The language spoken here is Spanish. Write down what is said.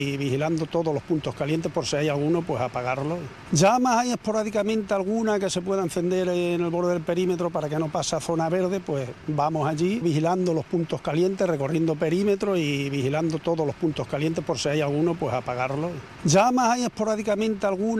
y vigilando todos los puntos calientes por si hay alguno, pues apagarlo. Llamas hay esporádicamente alguna que se pueda encender en el borde del perímetro para que no pase a zona verde, pues vamos allí vigilando los puntos calientes, recorriendo perímetro y vigilando todos los puntos calientes por si hay alguno, pues apagarlo. Llamas hay esporádicamente alguna